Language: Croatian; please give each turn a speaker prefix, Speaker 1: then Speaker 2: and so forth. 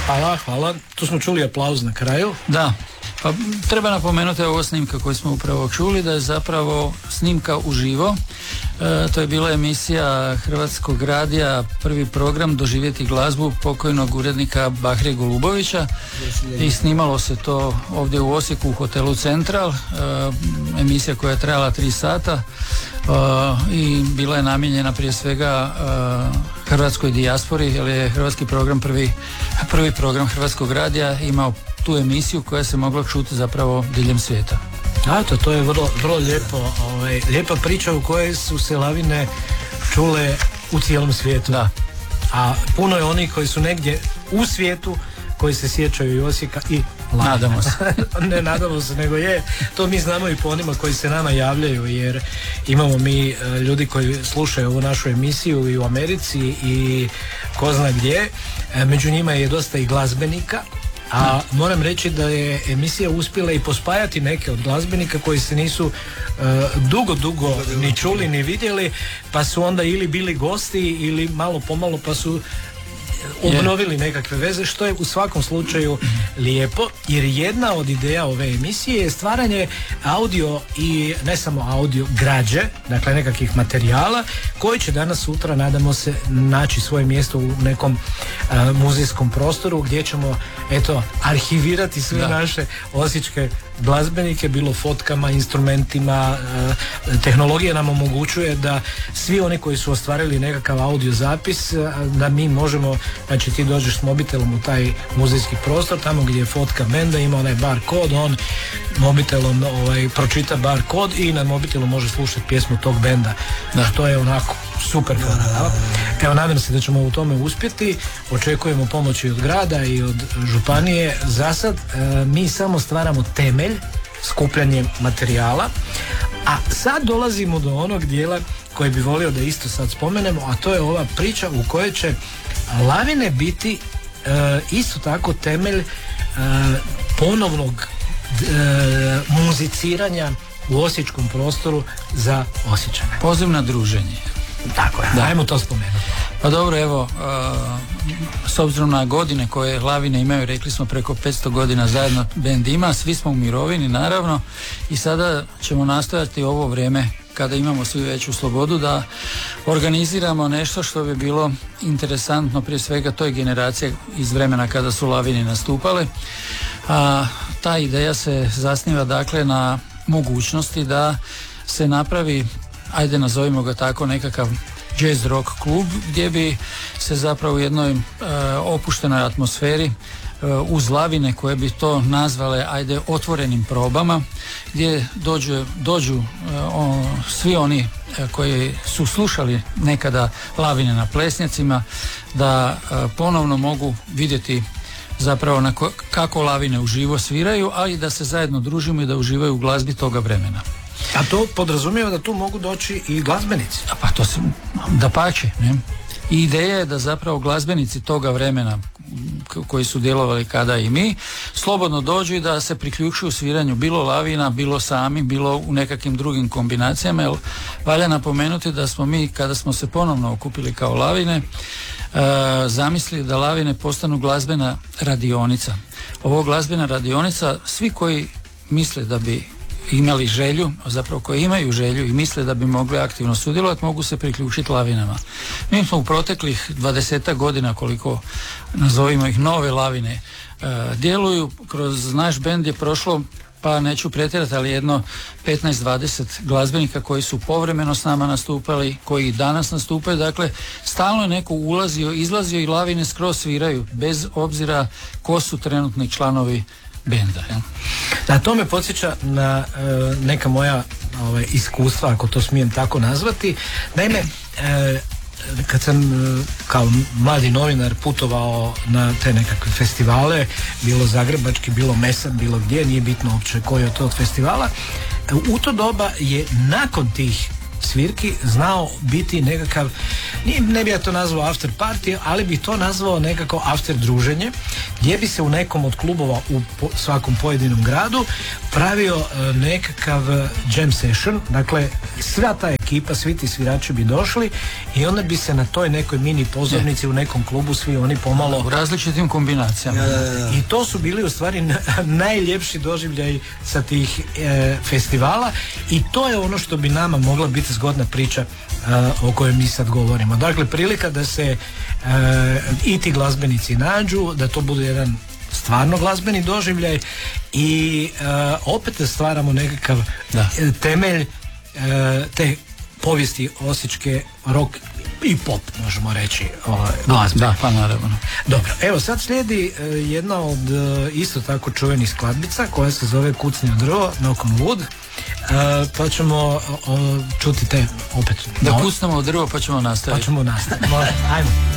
Speaker 1: Hvala. Tu smo čuli aplauz na kraju.
Speaker 2: Da. Pa treba napomenuti ovo snimka koju smo upravo čuli, da je zapravo snimka uživo. To je bila emisija Hrvatskog radija, prvi program Doživjeti glazbu pokojnog urednika Bahrije Golubovića i snimalo se to ovdje u Osijeku u hotelu Central, emisija koja je trajala 3 sata i bila je namijenjena prije svega hrvatskoj dijaspori, jer je hrvatski program prvi program Hrvatskog radija imao tu emisiju koja se mogla čuti zapravo diljem svijeta.
Speaker 1: To je vrlo lijepa priča u kojoj su se lavine čule u cijelom svijetu.
Speaker 2: Da.
Speaker 1: A puno je onih koji su negdje u svijetu koji se sjećaju i Osijeka i lavina.
Speaker 2: Nadamo se.
Speaker 1: Ne nadamo se, nego je. To mi znamo i po onima koji se nama javljaju, jer imamo mi ljudi koji slušaju ovu našu emisiju i u Americi i ko zna gdje. Među njima je dosta i glazbenika. A moram reći da je emisija uspjela i pospajati neke od glazbenika koji se nisu dugo ni čuli ni vidjeli, pa su onda ili bili gosti ili malo pomalo pa su obnovili nekakve veze, što je u svakom slučaju lijepo, jer jedna od ideja ove emisije je stvaranje audio i ne samo audio građe, dakle nekakvih materijala koji će danas sutra, nadamo se, naći svoje mjesto u nekom muzejskom prostoru gdje ćemo arhivirati sve naše osječke glazbenike, bilo fotkama, instrumentima. Tehnologija nam omogućuje da svi oni koji su ostvarili nekakav audio zapis, da mi možemo, znači ti dođeš s mobitelom u taj muzejski prostor, tamo gdje je fotka benda, ima onaj bar kod, on mobitelom pročita bar kod i na mobitelu može slušati pjesmu tog benda. To je onako super fora. Evo, nadam se da ćemo u tome uspjeti. Očekujemo pomoći od grada i od županije. Za sad mi samo stvaramo temelj skupljanjem materijala, a sad dolazimo do onog dijela koji bi volio da isto sad spomenemo, a to je ova priča u kojoj će lavine biti isto tako temelj ponovnog muziciranja u osječkom prostoru za Osječane.
Speaker 2: Poziv na druženje.
Speaker 1: Tako je, ajmo to spomenuti.
Speaker 2: Pa dobro, evo, s obzirom na godine koje lavine imaju, rekli smo preko 500 godina zajedno bend ima, svi smo u mirovini naravno i sada ćemo nastojati ovo vrijeme kada imamo svi veću slobodu da organiziramo nešto što bi bilo interesantno prije svega toj generaciji iz vremena kada su lavine nastupale. Ta ideja se zasniva dakle na mogućnosti da se napravi, ajde nazovimo ga tako, nekakav jazz rock klub gdje bi se zapravo u jednoj opuštenoj atmosferi uz lavine koje bi to nazvale ajde otvorenim probama, gdje dođu svi oni koji su slušali nekada lavine na plesnjacima, da ponovno mogu vidjeti zapravo kako lavine uživo sviraju, ali da se zajedno družimo i da uživaju u glazbi toga vremena.
Speaker 1: A to podrazumijeva da tu mogu doći i glazbenici?
Speaker 2: Pa to se dapače, ne? I ideja je da zapravo glazbenici toga vremena koji su djelovali kada i mi, slobodno dođu i da se priključuju sviranju bilo lavina, bilo sami, bilo u nekakvim drugim kombinacijama, jer valja napomenuti da smo mi, kada smo se ponovno okupili kao lavine, zamislili da lavine postanu glazbena radionica. Ovo glazbena radionica, svi koji misle da bi imali želju, zapravo koji imaju želju i misle da bi mogli aktivno sudjelovati, mogu se priključiti lavinama. Mi smo u proteklih 20 godina, koliko nazovimo ih nove lavine, djeluju. Kroz naš bend je prošlo, pa neću pretjerati, ali jedno 15-20 glazbenika koji su povremeno s nama nastupali, koji danas nastupaju. Dakle, stalno je neko ulazio, izlazio i lavine skroz sviraju, bez obzira ko su trenutni članovi benda.
Speaker 1: Da, to me podsjeća na neka moja iskustva, ako to smijem tako nazvati. Naime, kad sam kao mladi novinar putovao na te nekakve festivale, bilo zagrebački, bilo mesan, bilo gdje, nije bitno uopće koji je to od festivala, u to doba je nakon tih svirki znao biti nekakav, ne bi ja to nazvao after party, ali bi to nazvao nekako after druženje, gdje bi se u nekom od klubova u svakom pojedinom gradu pravio nekakav jam session, dakle sva ta ekipa, svi ti svirači bi došli i onda bi se na toj nekoj mini pozornici u nekom klubu svi oni pomalo
Speaker 2: u različitim kombinacijama.
Speaker 1: I to su bili u stvari najljepši doživljaj sa tih festivala i to je ono što bi nama mogla biti zgodna priča o kojoj mi sad govorimo. Dakle, prilika da se i ti glazbenici nađu, da to bude jedan stvarno glazbeni doživljaj i opet stvaramo nekakav temelj te povijesti osječke rock i pop, možemo reći, glazbe.
Speaker 2: Da, pa naravno.
Speaker 1: Dobro, evo sad slijedi jedna od isto tako čuvenih skladbica koja se zove Kucni u drvo, Knock on Wood, pa ćemo čuti te opet.
Speaker 2: Da kucnemo u drvo pa ćemo nastaviti.
Speaker 1: Može, ajmo.